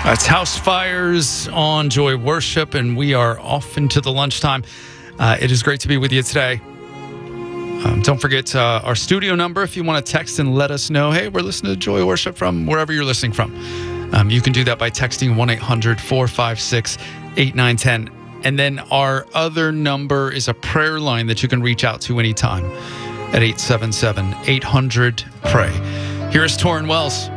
It's House Fires on Joy Worship, and we are off into the lunchtime. It is great to be with you today. Don't forget our studio number if you want to text and let us know, hey, we're listening to Joy Worship from wherever you're listening from. You can do that by texting 1-800-456-8910. And then our other number is a prayer line that you can reach out to anytime at 877-800-PRAY. Here's Torrin Wells.